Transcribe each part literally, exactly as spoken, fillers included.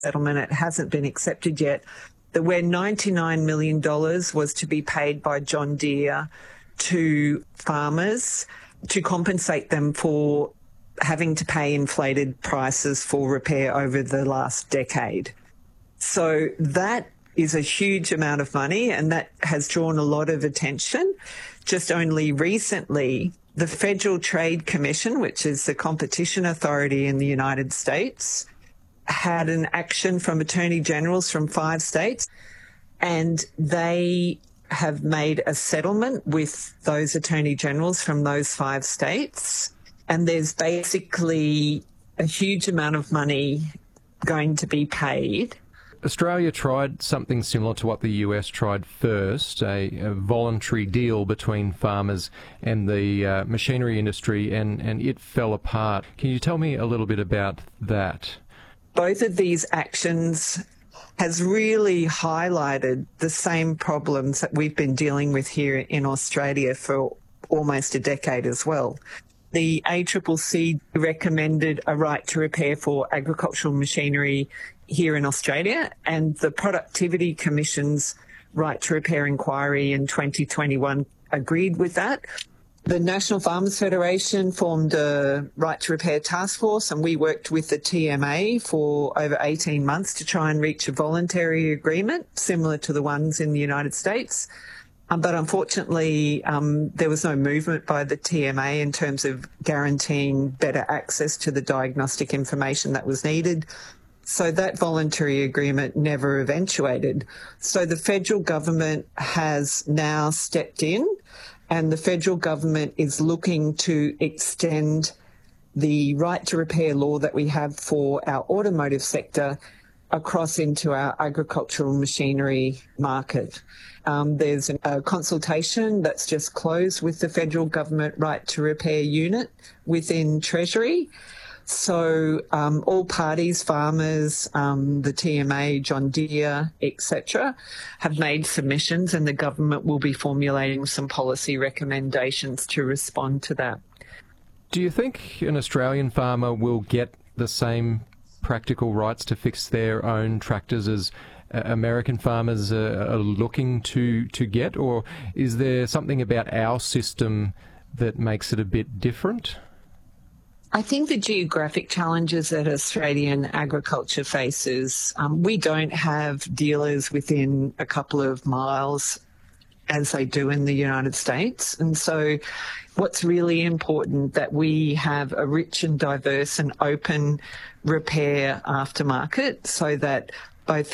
settlement. It hasn't been accepted yet. The where ninety-nine million dollars was to be paid by John Deere to farmers to compensate them for having to pay inflated prices for repair over the last decade. So that is a huge amount of money, and that has drawn a lot of attention. Just only recently, the Federal Trade Commission, which is the competition authority in the United States, had an action from attorney generals from five states, and they have made a settlement with those attorney generals from those five states. And there's basically a huge amount of money going to be paid. Australia tried something similar to what the U S tried first, a, a voluntary deal between farmers and the uh, machinery industry, and, and it fell apart. Can you tell me a little bit about that? Both of these actions has really highlighted the same problems that we've been dealing with here in Australia for almost a decade as well. The A C C C recommended a right to repair for agricultural machinery here in Australia, and the Productivity Commission's right to repair inquiry in twenty twenty-one agreed with that. The National Farmers Federation formed a right to repair task force, and we worked with the T M A for over eighteen months to try and reach a voluntary agreement similar to the ones in the United States. Um, but unfortunately, um, there was no movement by the T M A in terms of guaranteeing better access to the diagnostic information that was needed. So that voluntary agreement never eventuated. So the federal government has now stepped in, and the federal government is looking to extend the right to repair law that we have for our automotive sector across into our agricultural machinery market. Um, there's a consultation that's just closed with the federal government right to repair unit within Treasury. So um, all parties, farmers, um, the T M A, John Deere, et cetera, have made submissions, and the government will be formulating some policy recommendations to respond to that. Do you think an Australian farmer will get the same practical rights to fix their own tractors as uh, American farmers uh, are looking to, to get, or is there something about our system that makes it a bit different? I think the geographic challenges that Australian agriculture faces, um, we don't have dealers within a couple of miles as they do in the United States. And so what's really important that we have a rich and diverse and open repair aftermarket so that both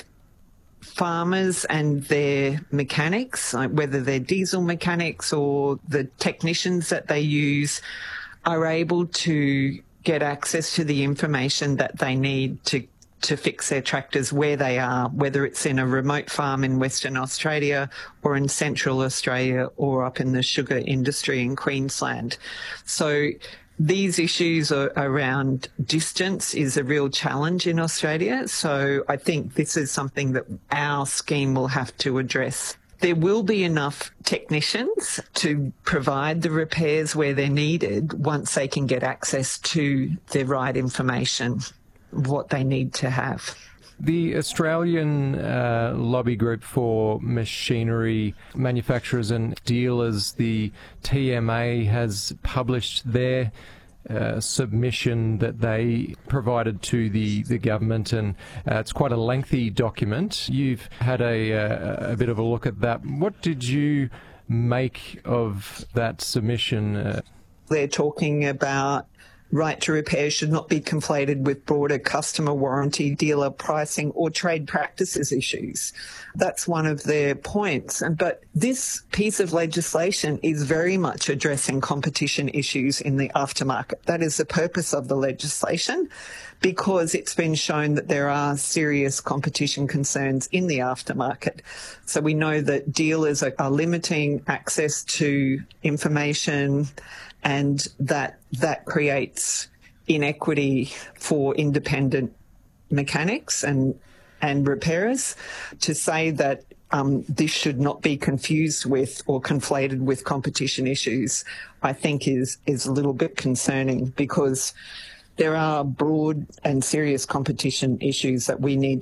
farmers and their mechanics, whether they're diesel mechanics or the technicians that they use, are able to get access to the information that they need to to fix their tractors where they are, whether it's in a remote farm in Western Australia or in Central Australia or up in the sugar industry in Queensland. So these issues are around distance is a real challenge in Australia. So I think this is something that our scheme will have to address. There will be enough technicians to provide the repairs where they're needed once they can get access to the right information, what they need to have. The Australian uh, lobby group for machinery manufacturers and dealers, the T M A, has published their Uh, submission that they provided to the, the government, and uh, it's quite a lengthy document. You've had a, uh, a bit of a look at that. What did you make of that submission? Uh, They're talking about right to repair should not be conflated with broader customer warranty, dealer pricing or trade practices issues. That's one of their points. But this piece of legislation is very much addressing competition issues in the aftermarket. That is the purpose of the legislation, because it's been shown that there are serious competition concerns in the aftermarket. So we know that dealers are, are limiting access to information, and that that creates inequity for independent mechanics and and repairers. To say that um, this should not be confused with or conflated with competition issues, I think is is a little bit concerning, because there are broad and serious competition issues that we need